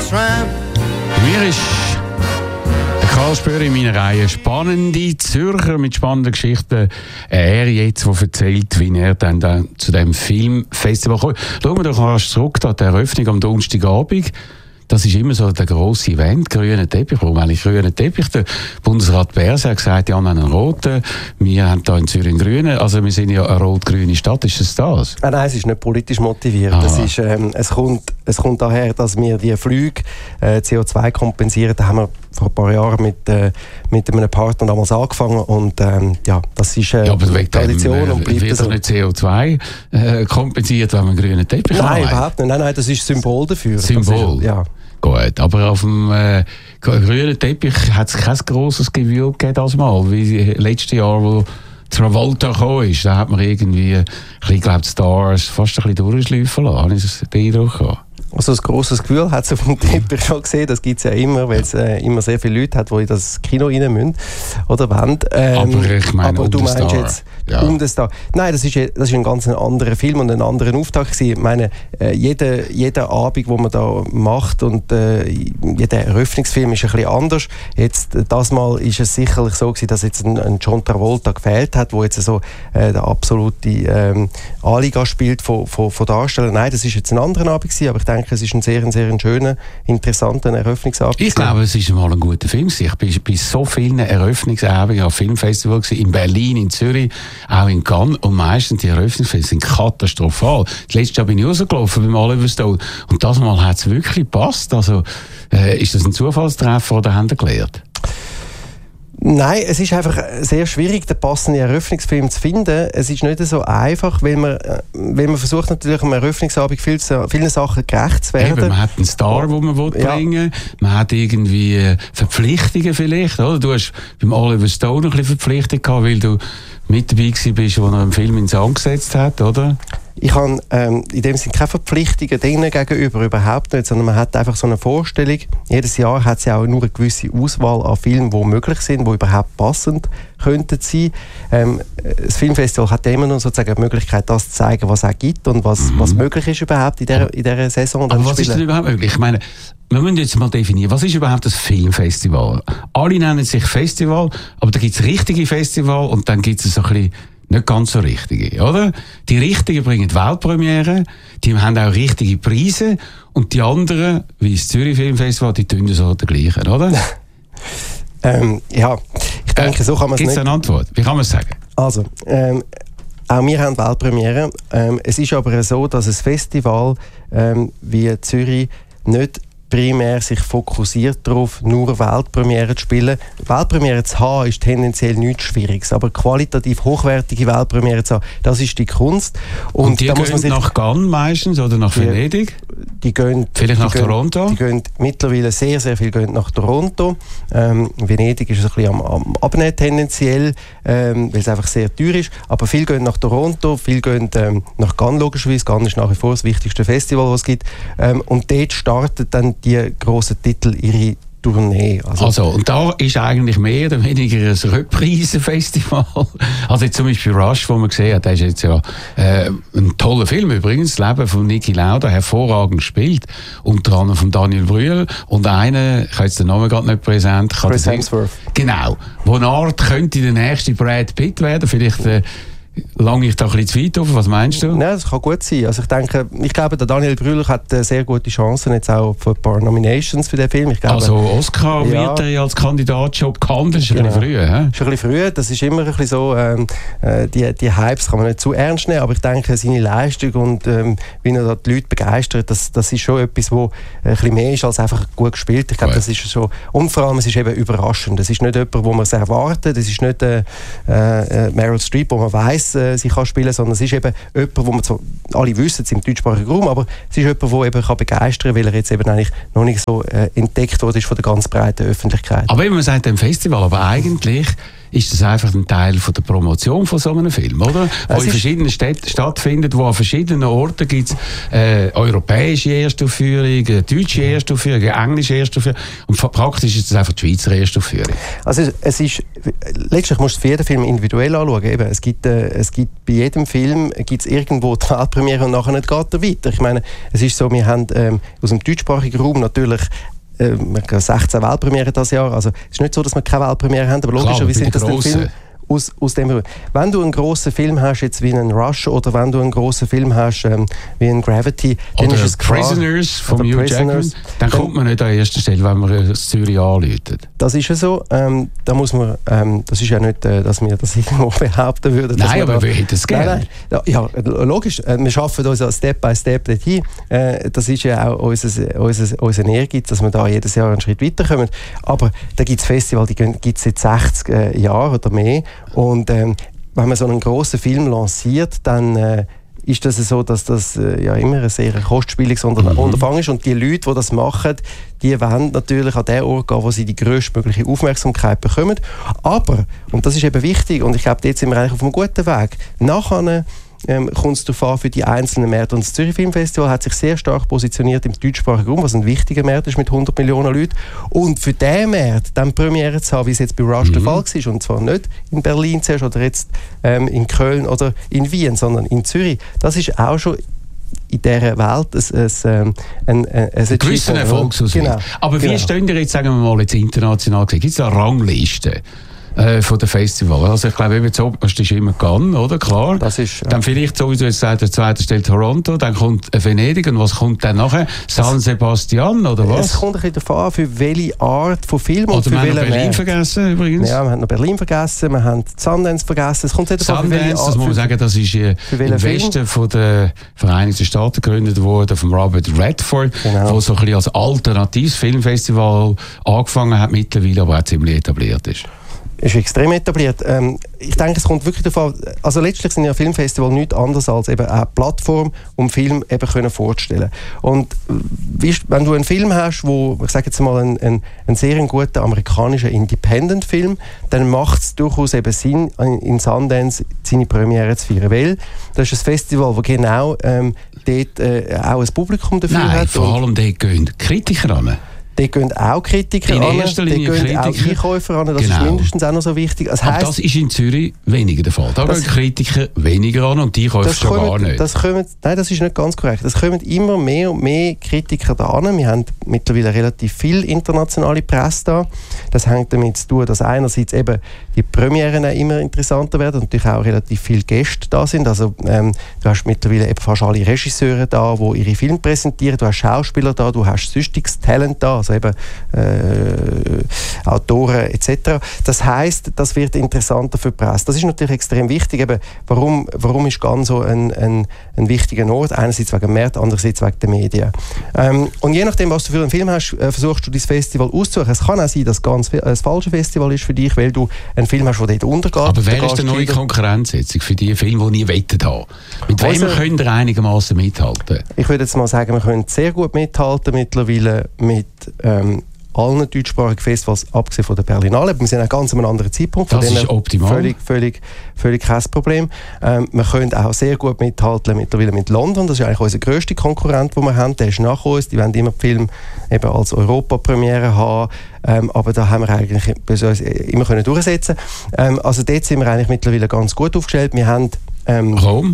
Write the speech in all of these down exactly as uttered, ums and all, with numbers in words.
tramp. Mir ist Karl Spöri in meiner Reihe spannende Zürcher mit spannenden Geschichten. Er jetzt, der erzählt, wie er dann, dann zu diesem Filmfestival kommt. Schauen wir doch rasch zurück, da die Eröffnung am Donnerstagabend. Das ist immer so der grosse Event, grüner Teppich. Warum eigentlich grüner Teppich? Der Bundesrat Berse hat gesagt, ja, wir haben einen roten. Wir haben hier in Zürich einen grünen. Also wir sind ja eine rot-grüne Stadt. Ist es das? Ah, nein, es ist nicht politisch motiviert. Das ist, ähm, es, kommt, es kommt daher, dass wir die Flüge äh, C O zwei kompensieren. Da haben wir vor ein paar Jahren mit, äh, mit einem Partner damals angefangen. Und ähm, ja, das ist äh, ja, aber wegen Tradition. Dem, äh, und bleibt wird so. doch nicht C O zwei äh, kompensiert, wenn man einen grünen Teppich hat? Nein, überhaupt nicht. Nein, nein, das ist Symbol dafür. Symbol? Ist, ja. Gut, aber auf dem äh, grünen Teppich hat es kein grosses Gewühl gegeben als mal, wie letztes Jahr, wo Travolta gekommen ist. Da hat man irgendwie, ich glaube, die Stars fast ein bisschen durchschleifen lassen. Habe ich den Eindruck gehabt? Also ein grosses Gefühl hat es auf dem Teppich schon gesehen. Das gibt es ja immer, weil es äh, immer sehr viele Leute hat, die in das Kino rein müssen oder wollen. Ähm, aber ich meine, aber um du den meinst Star. jetzt Ja. um den Star. Nein, das ist, das ist ein ganz anderer Film und ein anderer Auftakt gewesen. Ich meine, äh, jeder, jeder Abend, den man da macht und äh, jeder Eröffnungsfilm ist ein bisschen anders. Jetzt, das Mal ist es sicherlich so gewesen, dass jetzt ein, ein John Travolta gefehlt hat, wo jetzt so äh, der absolute ähm, A-Liga spielt von, von, von Darstellern. Nein, das ist jetzt ein anderer Abend gewesen, aber ich denke, es ist ein sehr, sehr ein schöner, interessanter Eröffnungsabend. Ich glaube, es ist mal ein guter Film. Ich bin bei so vielen Eröffnungsabenden an Filmfestivals in Berlin, in Zürich, auch in Cannes. Und meistens die Eröffnungsfilme sind katastrophal. Das letzte Jahr bin ich rausgelaufen beim Oliver Stone. Und das Mal hat es wirklich gepasst. Also, äh, ist das ein Zufallstreffer oder haben Sie gelernt? Nein, es ist einfach sehr schwierig, den passenden Eröffnungsfilm zu finden. Es ist nicht so einfach, weil man, weil man versucht natürlich am Eröffnungsabend viel, vielen Sachen gerecht zu werden. Eben, man hat einen Star, den man ja. bringen will. Man hat irgendwie Verpflichtungen vielleicht. Oder? Du hast beim Oliver Stone ein bisschen Verpflichtung gehabt, weil du mit dabei gewesen bist, wo er einen Film ins Sand gesetzt hat, oder? Ich habe ähm, in dem Sinne keine Verpflichtungen denen gegenüber, überhaupt nicht, sondern man hat einfach so eine Vorstellung. Jedes Jahr hat es ja auch nur eine gewisse Auswahl an Filmen, die möglich sind, die überhaupt passend könnten sein. Ähm, das Filmfestival hat immer noch sozusagen die Möglichkeit, das zu zeigen, was es auch gibt und was, mhm. was möglich ist überhaupt in dieser, in dieser Saison. Aber was spielen. Ist denn überhaupt möglich? Ich meine, wir müssen jetzt mal definieren, was ist überhaupt das Filmfestival? Alle nennen sich Festival, aber da gibt es richtige Festival und dann gibt es so ein bisschen nicht ganz so richtige, oder? Die Richtigen bringen Weltpremiere, die haben auch richtige Preise und die anderen, wie das Zürich Filmfestival, die tun so der gleichen, oder? ähm, ja, ich denke, so kann man es nicht... Gibt es eine Antwort? Wie kann man es sagen? Also, ähm, auch wir haben Weltpremiere. Ähm, es ist aber so, dass ein Festival ähm, wie Zürich nicht primär sich fokussiert darauf, nur Weltpremiere zu spielen. Weltpremiere zu haben ist tendenziell nichts Schwieriges, aber qualitativ hochwertige Weltpremiere zu haben, das ist die Kunst. Und, und die da gehen muss man sich, nach Cannes meistens oder nach die, Venedig? Die gehen, Vielleicht die nach gehen, Toronto? Die gehen mittlerweile sehr, sehr viel gehen nach Toronto. Ähm, Venedig ist ein bisschen am, am Abnehmen tendenziell, ähm, weil es einfach sehr teuer ist. Aber viele gehen nach Toronto, viele gehen ähm, nach Cannes logischerweise. Cannes ist nach wie vor das wichtigste Festival, was es gibt. Ähm, und dort startet dann die grossen Titel ihre Tournee. Also, also, und da ist eigentlich mehr oder weniger ein Reprise-Festival. Also jetzt zum Beispiel Rush, wo man gesehen hat, der ist jetzt ja äh, ein toller Film übrigens, das Leben von Niki Lauda, hervorragend gespielt, unter anderem von Daniel Brühl und einer, ich habe jetzt den Namen gerade nicht präsent. Chris Hemsworth. Genau, wo eine Art könnte der nächste Brad Pitt werden, vielleicht äh, lange ich da ein bisschen zu weit auf. Was meinst du? Ja, das kann gut sein. Also ich denke, ich glaube, der Daniel Brühl hat äh, sehr gute Chancen jetzt auch für ein paar Nominations für den Film. Ich glaube, also Oscar ja, wird er ja als Kandidat schon bekannt. Das ist genau. ein bisschen früh. He? Das ist ein bisschen früh. Das ist immer ein bisschen so, ähm, äh, die, die Hypes kann man nicht zu ernst nehmen, aber ich denke, seine Leistung und ähm, wie er da die Leute begeistert, das, das ist schon etwas, wo ein bisschen mehr ist als einfach gut gespielt. Ich glaube, das ist so, und vor allem, es ist eben überraschend. Es ist nicht jemand, wo man es erwartet. Es ist nicht äh, äh, Meryl Streep, wo man weiss, äh, sie kann spielen, sondern es ist eben jemand, wo man zwar, alle wissen es im deutschsprachigen Raum, aber es ist jemand, der eben kann begeistern kann, weil er jetzt eben eigentlich noch nicht so äh, entdeckt wurde von der ganz breiten Öffentlichkeit. Aber eben, man sagt im Festival, aber eigentlich ist das einfach ein Teil von der Promotion von so einem Film, oder? Wo in verschiedenen Städten stattfindet, wo an verschiedenen Orten gibt es äh, europäische Erstaufführung, deutsche Erstaufführung, englische Erstaufführung und praktisch ist das einfach die Schweizer Erstaufführung. Also es ist, letztlich musst du für jeden Film individuell anschauen. Eben, es, gibt, äh, es gibt bei jedem Film gibt's irgendwo die Weltpremiere und nachher nicht geht er weiter. Ich meine, es ist so, wir haben ähm, aus dem deutschsprachigen Raum natürlich äh, sechzehn Weltpremieren dieses Jahr. Also es ist nicht so, dass wir keine Weltpremiere haben, aber logischerweise sind das dann Filme aus, aus dem Grund. Wenn du einen grossen Film hast, jetzt wie einen Rush, oder wenn du einen grossen Film hast, ähm, wie einen Gravity, dann oder ist es klar, Prisoners von Hugh Jackman, dann kommt man nicht an erster Stelle, wenn man Zürich anläutet. Das ist ja so. Ähm, da muss man, ähm, das ist ja nicht, äh, dass wir das irgendwo behaupten würden. Nein, aber wir hätten es gerne. Nein, nein. Ja, logisch. Äh, wir schaffen uns ja Step by Step dorthin. Äh, das ist ja auch unser, unser, unser Ehrgeiz, dass wir da jedes Jahr einen Schritt weiterkommen. Aber da gibt es Festivals, die gibt es seit sechzig äh, Jahren oder mehr. Und ähm, wenn man so einen grossen Film lanciert, dann äh, ist das so, dass das äh, ja immer ein sehr kostspieliges Unter- mhm. Unterfangen ist. Und die Leute, die das machen, die wollen natürlich an den Ort gehen, wo sie die grösstmögliche Aufmerksamkeit bekommen. Aber, und das ist eben wichtig, und ich glaube, jetzt sind wir eigentlich auf einem guten Weg, nachher Ähm, kommt es darauf an, für die einzelnen Märkte. Und das Zürich Filmfestival hat sich sehr stark positioniert im deutschsprachigen Raum, was ein wichtiger Markt ist mit hundert Millionen Leuten. Und für diesen Markt dann Premiere zu haben, wie es jetzt bei Rush mhm. der Fall war, und zwar nicht in Berlin zuerst oder jetzt ähm, in Köln oder in Wien, sondern in Zürich, das ist auch schon in dieser Welt ein, ein, ein, ein, ein gewisser Erfolgsausweg. Genau. Aber wie genau. stehen ihr jetzt, sagen wir mal, jetzt international gesehen? Gibt es eine Rangliste von der Festival? Also ich glaube, eben das oberste ist immer Cannes, oder? Klar. Das ist, ja. Dann vielleicht, so wie du jetzt sagst, der zweite Stelle Toronto, dann kommt Venedig, und was kommt dann nachher? San Sebastian, oder was? Es kommt ein bisschen davon an, für welche Art von Film und für wir haben noch Berlin Markt. vergessen, übrigens. Ja, wir haben noch Berlin vergessen, wir haben Sundance vergessen. Es kommt Sundance, davon, das muss man sagen, das ist äh, im Westen von der Vereinigten Staaten gegründet worden, von Robert Redford, genau. Wo so ein bisschen als alternatives Filmfestival angefangen hat mittlerweile, aber auch ziemlich etabliert ist. Ist extrem etabliert. Ähm, ich denke, es kommt wirklich davon, also letztlich sind ja Filmfestivals nichts anderes als eben eine Plattform, um Film eben können vorzustellen. Und weißt, wenn du einen Film hast, wo, ich sage jetzt mal, einen, einen, einen sehr guten amerikanischen Independent-Film, dann macht es durchaus eben Sinn, in Sundance seine Premiere zu feiern, weil das ist ein Festival, das genau ähm, dort äh, auch ein Publikum dafür Nein, hat. Nein, vor allem dort gehen Kritiker an. Dort gehen auch Kritiker in an, erster Linie dort gehen Kritiker. auch Einkäufer an, das genau. ist mindestens auch noch so wichtig. Das aber heisst, das ist in Zürich weniger der Fall. Da gehen Kritiker weniger an und die Einkäufer schon gar nicht. Das kommen, nein, das ist nicht ganz korrekt. Es kommen immer mehr und mehr Kritiker da an. Wir haben mittlerweile relativ viel internationale Presse da. Das hängt damit zu tun, dass einerseits eben die Premieren immer interessanter werden und natürlich auch relativ viele Gäste da sind. Also ähm, du hast mittlerweile eben fast alle Regisseure da, die ihre Filme präsentieren. Du hast Schauspieler da, du hast sonstiges Talent da, also eben äh, Autoren et cetera. Das heisst, das wird interessanter für die Presse. Das ist natürlich extrem wichtig. Eben, warum, warum ist ganz so ein, ein, ein wichtiger Ort? Einerseits wegen dem Markt, andererseits wegen der Medien. Ähm, und je nachdem, was du für einen Film hast, äh, versuchst du dein Festival auszusuchen. Es kann auch sein, dass es ganz ein falsches Festival ist für dich, weil du einen Film hast, der dort untergeht. Aber wer ist die neue Konkurrenzsetzung für die Filme, die nie wettet haben? Mit wem also, könnt ihr einigermaßen mithalten? Ich würde jetzt mal sagen, wir können sehr gut mithalten mittlerweile mit ähm, allen deutschsprachigen Festivals, abgesehen von der Berlinale. Wir sind an einem ganz anderen Zeitpunkt. Das ist optimal. Völlig, völlig, völlig kein Problem. Ähm, wir können auch sehr gut mithalten mittlerweile mit London. Das ist eigentlich unser grösster Konkurrent, den wir haben. Der ist nach uns. Die wollen immer die Filme eben als Europapremiere haben. Ähm, aber da haben wir eigentlich immer können durchsetzen. Ähm, also dort sind wir eigentlich mittlerweile ganz gut aufgestellt. Wir haben ähm, Rom?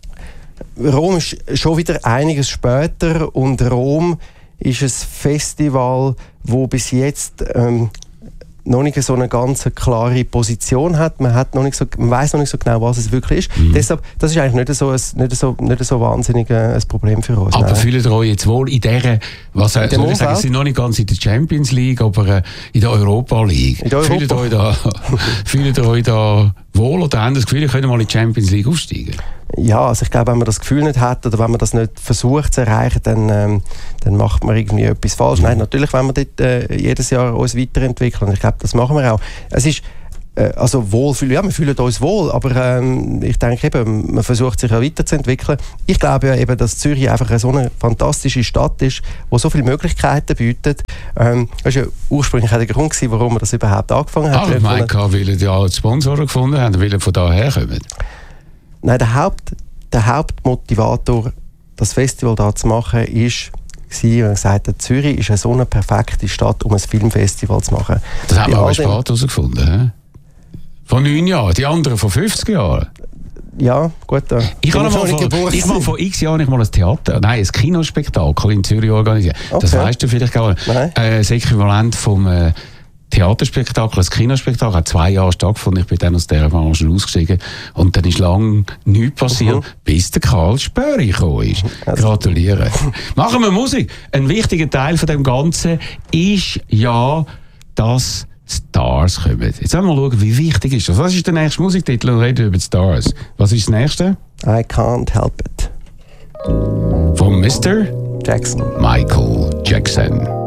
Rom ist schon wieder einiges später und Rom ist ein Festival, wo bis jetzt ähm, noch nicht so eine ganz klare Position hat. Man, hat noch nicht so, man weiss noch nicht so genau, was es wirklich ist. Mhm. Deshalb, das ist eigentlich nicht so ein, nicht so, nicht so wahnsinnig äh, ein Problem für uns. Aber nein. Fühlt ihr euch jetzt wohl in dieser, was in soll ich sagen, Sie sind noch nicht ganz in der Champions League, aber äh, in der Europa League. In der Europa. Fühlt ihr euch da, fühlt ihr euch da wohl oder habt ihr das Gefühl, ihr könnt mal in die Champions League aufsteigen? Ja, also ich glaube, wenn man das Gefühl nicht hat oder wenn man das nicht versucht zu erreichen, dann, ähm, dann macht man irgendwie etwas falsch. Mhm. Nein, natürlich wollen wir dort äh, jedes Jahr uns weiterentwickeln. Ich glaube, das machen wir auch. Es ist Also wohlfühlen, ja, wir fühlen uns wohl, aber ähm, ich denke eben, man versucht sich ja weiterzuentwickeln. Ich glaube ja eben, dass Zürich einfach so eine fantastische Stadt ist, die so viele Möglichkeiten bietet. Ähm, das war ja ursprünglich auch der Grund gewesen, warum wir das überhaupt angefangen haben. Ah, ich meine, weil ihr ja die Sponsoren gefunden habt, weil ihr von daher kommt. Nein, der, Haupt, der Hauptmotivator, das Festival da zu machen, ist, sie und gesagt hat, Zürich ist eine so eine perfekte Stadt, um ein Filmfestival zu machen. Das haben wir aber spät herausgefunden, von neun Jahren, die anderen von fünfzig Jahren. Ja, gut. Äh, ich habe mal vor, ich mal vor x Jahren ich mal ein Theater, nein, ein Kinospektakel in Zürich organisiert. Okay. Das weißt du vielleicht gar nicht. Nein. Äh, das Äquivalent vom äh, Theaterspektakel, das Kinospektakel, hat zwei Jahre stattgefunden. Ich bin dann aus dieser Branche ausgestiegen. Und dann ist lange nichts passiert, mhm. bis der Karl Spöri gekommen ist. Also. Gratuliere. Machen wir Musik. Ein wichtiger Teil von dem Ganzen ist ja, dass Stars kommen. Jetzt wollen wir mal schauen, wie wichtig ist das. Was ist der nächste Musiktitel und reden über die Stars? Was ist das nächste? I Can't Help It. Von Mister Jackson. Michael Jackson.